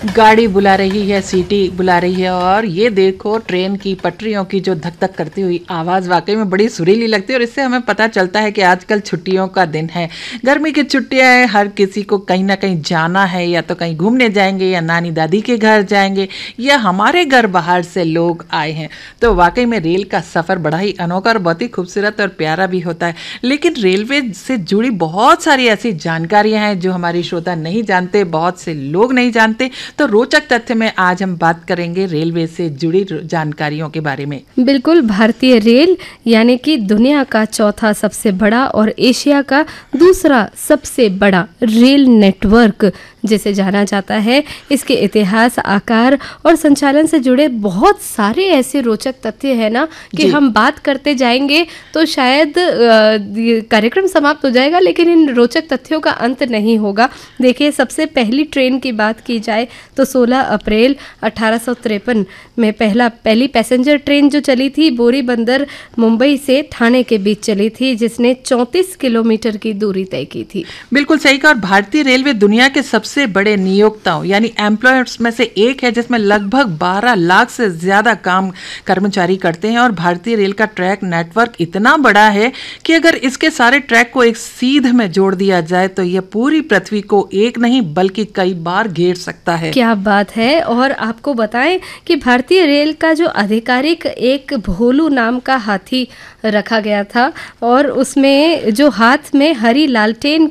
गाड़ी बुला रही है, सीटी बुला रही है और ये देखो ट्रेन की पटरियों की जो धक धक करती हुई आवाज़ वाकई में बड़ी सुरीली लगती है। और इससे हमें पता चलता है कि आजकल छुट्टियों का दिन है, गर्मी की छुट्टियां हैं, हर किसी को कहीं ना कहीं जाना है, या तो कहीं घूमने जाएंगे या नानी दादी के घर जाएंगे या हमारे घर बाहर से लोग आए हैं। तो वाकई में रेल का सफ़र बड़ा ही अनोखा और बहुत ही खूबसूरत और प्यारा भी होता है। लेकिन रेलवे से जुड़ी बहुत सारी ऐसी जानकारियाँ हैं जो हमारी श्रोता नहीं जानते, बहुत से लोग नहीं जानते। तो रोचक तथ्य में आज हम बात करेंगे रेलवे से जुड़ी जानकारियों के बारे में। बिल्कुल, भारतीय रेल यानी कि दुनिया का चौथा सबसे बड़ा और एशिया का दूसरा सबसे बड़ा रेल नेटवर्क जिसे जाना जाता है, इसके इतिहास, आकार और संचालन से जुड़े बहुत सारे ऐसे रोचक तथ्य हैं ना कि हम बात करते जाएंगे तो शायद कार्यक्रम समाप्त हो जाएगा, लेकिन इन रोचक तथ्यों का अंत नहीं होगा। देखिए, सबसे पहली ट्रेन की बात की जाए तो 16 अप्रैल 1853 में पहली पैसेंजर ट्रेन जो चली थी बोरी बंदर मुंबई से ठाणे के बीच चली थी, जिसने 34 किलोमीटर की दूरी तय की थी। बिल्कुल सही कहा। और भारतीय रेलवे दुनिया के सबसे बड़े नियोक्ताओं यानी एम्प्लॉयर्स में से एक है, जिसमें लगभग 12 लाख से ज्यादा कर्मचारी करते हैं। और भारतीय रेल का ट्रैक नेटवर्क इतना बड़ा है कि अगर इसके सारे ट्रैक को एक सीध में जोड़ दिया जाए तो यह पूरी पृथ्वी को एक नहीं बल्कि कई बार घेर सकता है। क्या बात है। और आपको बताएं कि भारतीय रेल का जो आधिकारिक एक भोलू नाम का हाथी रखा गया था, और उसमें जो हाथ में हरी लालटेन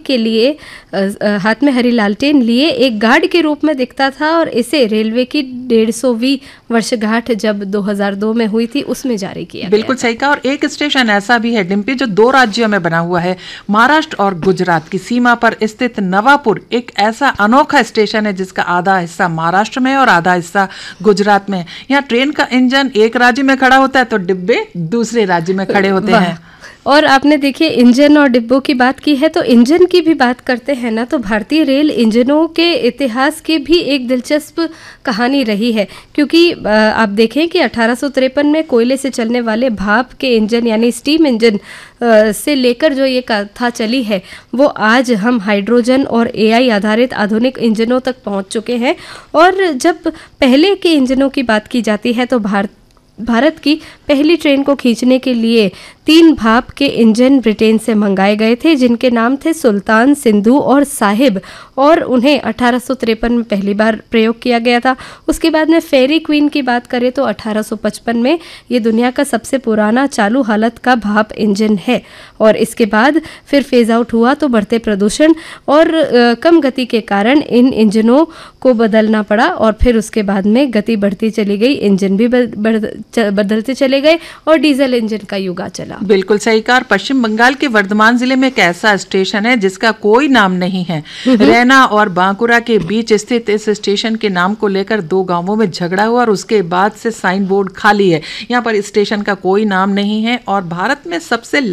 लिए एक गार्ड के रूप में दिखता था, और इसे रेलवे की 150वीं वर्षगांठ जब 2002 में हुई थी उसमें जारी किया गया। बिल्कुल सही कहा। और एक स्टेशन ऐसा भी है डिम्पी जो 2 राज्यों में बना हुआ है, महाराष्ट्र और गुजरात की सीमा पर स्थित नवापुर एक ऐसा अनोखा स्टेशन है जिसका आधा हिस्सा महाराष्ट्र में और आधा हिस्सा गुजरात में। यहाँ ट्रेन का इंजन एक राज्य में खड़ा होता है तो डिब्बे दूसरे राज्य में खड़े होते हैं। और आपने देखिए इंजन और डिब्बों की बात की है तो इंजन की भी बात करते हैं ना, तो भारतीय रेल इंजनों के इतिहास की भी एक दिलचस्प कहानी रही है। क्योंकि आप देखें कि 1853 में कोयले से चलने वाले भाप के इंजन यानी स्टीम इंजन से लेकर जो ये कथा चली है, वो आज हम हाइड्रोजन और AI आधारित आधुनिक इंजनों तक पहुंच चुके हैं। और जब पहले के इंजनों की बात की जाती है तो भारत की पहली ट्रेन को खींचने के लिए 3 भाप के इंजन ब्रिटेन से मंगाए गए थे, जिनके नाम थे सुल्तान, सिंधु और साहिब, और उन्हें 1853 में पहली बार प्रयोग किया गया था। उसके बाद में फेरी क्वीन की बात करें तो 1855 में ये दुनिया का सबसे पुराना चालू हालत का भाप इंजन है। और इसके बाद फिर फेज आउट हुआ तो बढ़ते प्रदूषण और कम गति के कारण इन इंजनों को बदलना पड़ा, और फिर उसके बाद में गति बढ़ती चली गई, इंजन भी बदलते चले गए और डीजल इंजन का युग आ चला। बिल्कुल सही कहा। पश्चिम बंगाल के वर्धमान जिले में एक ऐसा स्टेशन है जिसका कोई नाम नहीं है। रैना और बांकुरा के बीच स्थित इस स्टेशन के नाम को लेकर 2 गांवों में झगड़ा हुआ और उसके बाद से साइन बोर्ड खाली है। यहाँ पर स्टेशन का कोई नाम नहीं है। और भारत में सबसे